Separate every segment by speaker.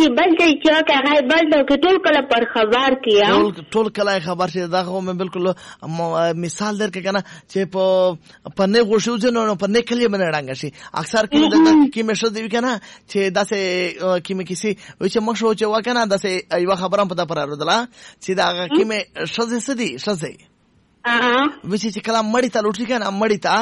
Speaker 1: کې بل ځای چې هغه بل ځای کې ټول کله پر خبر کیا
Speaker 2: ټول کله خبر شي دا خو مې بالکل مثال درکې کنه چې په نه غوښو ځنو په نه کلی باندې رنګ شي اکثر کې کې مې شو دی کنه چې داسې کې مې کسی و چې مخ شو چې وکنه داسې یو خبره په تا پر راځله چې دا کې مې شزه سدي شزه چې کله مړی ته لوټی کنه مړی ته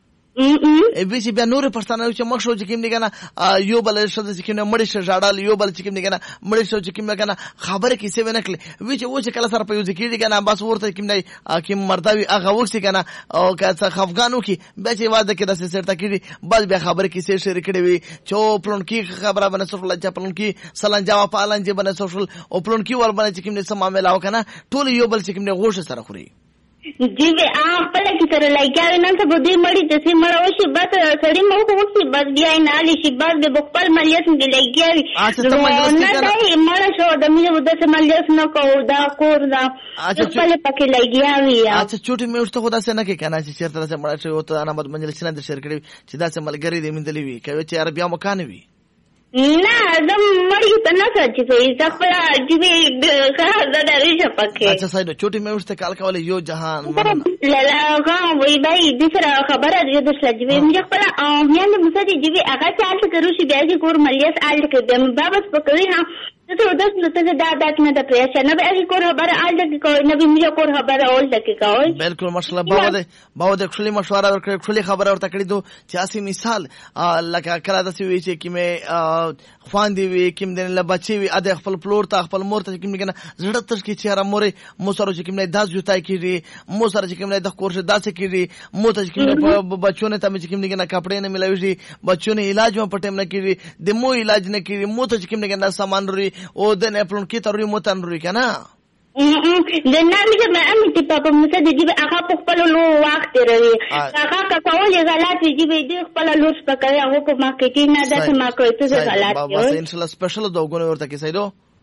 Speaker 2: به چې بیا نور پښتانه چې مخ شو چې کوم دی کنه یو بل شته چې کوم مړی شه جاړال یو بل چې کوم دی کنه مړی شو چې کوم کنه خبره کیسه ونکړي و چې کله سره په یو ځکې دی کنه بس ورته کوم دی کوم مرداوی هغه وښی کنه او که خفغانو کې به چې واده کې د سرته کړي بس بیا خبره کیسه شریک کړي وي چې پلون کې خبره باندې سوشل چې پلون کې سلام جواب پالن چې باندې سوشل او پلون کې ور باندې چې کوم سم معاملې او کنه ټول یو بل چې کوم دی غوښه سره خوري
Speaker 1: جی وی خپل کې سره لایګاوي نن څه بده مړی چې مړ وشي بس سړی مو خو وشي بس بیا نه لې شي بس د خپل مالیات نه لایګاوي نه دا مړ شو د مې د څه مالیات نه کو دا کور دا خپل پکې لایګاوي
Speaker 2: اچھا چوټي مې ورته خدا څه نه کې کنه چې چیرته څه مړ شو ته انا مد منجل څنګه شیر کړی چې دا څه ملګری دې مندلې وي کوي چې عربیا مکان وي
Speaker 1: نه زم مړی ته نه سچ سي خپل چې دا درې شپکه
Speaker 2: اچھا ساينو چوټي مې ورته کال کولې یو جهان
Speaker 1: لا لا وای بای د سره خبره دې د سلجوي مې خپل یان د مسدي دی هغه چالت کړو شي بیا چې کور مالیات آل کې د بابس پکړی ها ته داس ته دا نه د پریشان نه به کور خبره آل کې کوي نه به مې کور خبره اول کې کوي
Speaker 2: بالکل ماشاءالله باو د خپل مشوره ورکړي خپل خبره ورته کړی دو چې اسی مثال لکه کله داسې وی چې کې مې خوان دی وی کوم د لبچي وی اده خپل فلور ته خپل مور ته کوم کنه زړه تر کې چیرې مورې مو سره چې کوم نه داس جوتای کیږي مو سره چې کوم نه د کورس داسې کیږي مو ته چې کوم بچونه ته چې کوم نه کپڑے نه ملوي بچونه علاج مو پټم نه کیږي د مو علاج نه کیږي مو ته چې کوم نه سامان لري او د نه پلون کې ترې مو تن لري کنه
Speaker 1: د نامې ما امي ته په مسد دی هغه په خپل لو وخت لري هغه کا کولې غلط دی دی خپل لوټ پکړي هغه په مارکیټینګ نه داسې ما کوي ته غلط دی
Speaker 2: بس ان شاء الله سپیشل دوغونه ورته کې سیدو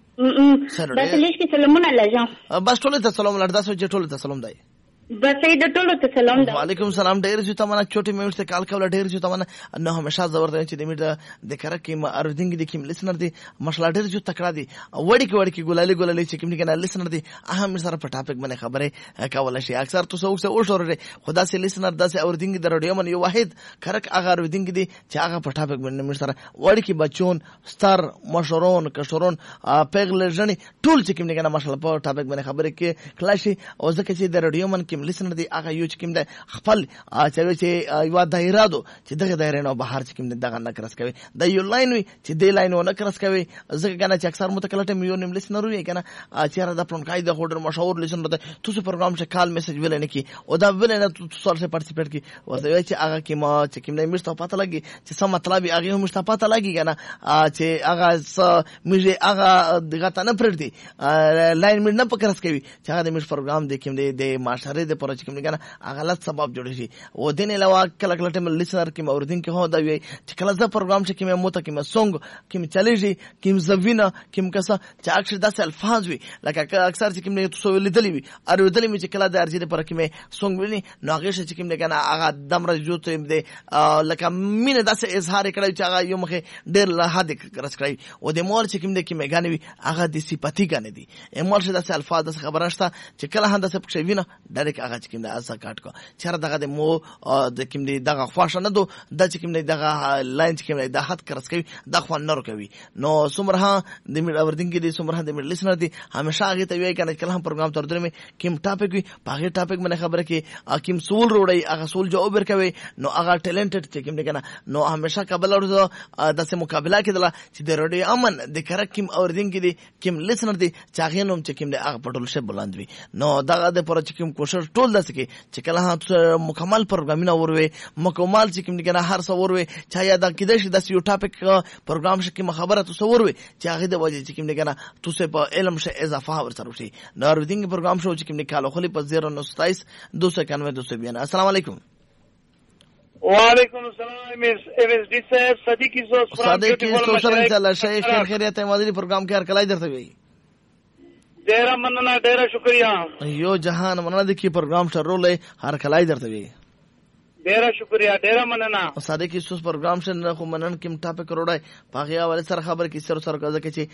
Speaker 1: بس لیش کې سلامونه لجام
Speaker 2: بس ټول ته سلام لړدا سو چې ټول ته سلام دی
Speaker 1: بس د ټولو ته سلام ده
Speaker 2: وعلیکم سلام ډیر چې تمنا چوټي مې ورته کال کوله ډیر چې تمنا نه همیشه زبردست چې د میډه د کړه کې ما اردنګ دي کې لیسنر دي مشلا ډیر چې تکړه دي وړي کې ګولالي چې کوم کنه لیسنر دي اهم سره په ټاپک باندې خبره کول شي اکثر تاسو او شوره خدا سي لیسنر داسې اردنګ د رادیو من یو واحد کړه هغه اردنګ دي چې هغه په ټاپک باندې مې سره وړي کې بچون ستر مشرون کشرون پیغل جنې ټول چې کوم کنه مشلا په ټاپک باندې خبره کې کلاشي او ځکه چې د رادیو من کې لیسنر دی هغه یو چې کوم د خپل چې یو دایره دو چې دغه دایره نو بهر چې کوم دغه نکرس کوي د یو لاین وي چې د لاین نو نکرس کوي ځکه کنه چې اکثر متکلټ میو نیم لیسنر وي کنه چې را د پلان قاعده هوډر مشهور لیسنر ته تاسو پروګرام چې کال میسج ویل نه کی او دا ویل نه تاسو سره پارټیسپیټ کی ورته وای چې هغه کې ما چې کوم نه مشته پته لګي چې سم مطلب هغه هم مشته پته لګي کنه چې هغه میږي هغه دغه ته نه پرړدي لاین مې نه پکرس کوي چې هغه د مش پروګرام د کوم د معاشره د پر کوم کنه غلط سبب جوړ شي او دین علاوه کله کله ټیم لیسنر کې اوردین کې هو دا وی چې کله ز پروګرام چې کې مو ته کې سونګ کې چاليږي کې زوینه کې کسا چې اکثر داسې الفاظ وي لکه اکثر چې کې تاسو لیدلی وي ار لیدلی چې کله د ارزي پر کې سونګ ویلي نو هغه چې کې کنه هغه دمر جوړ دې لکه مینه داسې اظهار کړی چې هغه یو مخه ډېر له حد کرس کړی او د مول چې کې مګانوي هغه د صفتی کنه دي مول چې داسې الفاظ داسې خبره شته چې کله هندسه پکې وینه ډایرک هغه چې کوم د ازا کاټ کو چر دغه د مو د کوم دی دغه خواشه نه دو د چې کوم دی دغه لاین چې کوم دی د حد کرس کوي د خو نه کوي نو سمره د میډ اوردینګ دی سمره د میډ لیسنر دی همیشه هغه ته وی کنه کله هم پروګرام تر درمه کوم ټاپک وي هغه ټاپک باندې خبره کې کوم سول روړی هغه سول جواب ورکوي نو هغه ټیلنټډ چې کوم دی کنه نو همیشه قبل ورته د سه مقابله کېدله چې د رډي امن د کرک کوم اوردینګ دی کوم لیسنر دی چې هغه نوم چې کوم دی هغه پټول شي بلند وي نو دغه د پر چې کوم کوشش ټول داسې کې چې کله مکمل پروګرامونه وروي مکمل چې کوم کنه هر څو وروي چې یا د کېدې شي د یو ټاپک پروګرام شي کې خبره تاسو وروي چې هغه د وجه چې کوم کنه تاسو په علم شي اضافه ورسره شي نو ریډینګ پروګرام شو چې کوم کالو خلی په 097 291 السلام علیکم
Speaker 3: وعلیکم السلام ام اس ڈی صاحب صدیقی زوس
Speaker 2: صدیقی سوشل انشاءالله شیخ خیریت مدنی پروګرام کې هر کله درته وي
Speaker 3: ډیر مننه ډیر شکریا
Speaker 2: یو جهان مننه د کی پروګرام شروع هر کله درته وي
Speaker 3: ډیر شکریا ډیر مننه
Speaker 2: صدیقی سوس پروګرام شن خو منن کوم ټاپک روړای پاغیا ول سره خبر کی سر سره کزه کې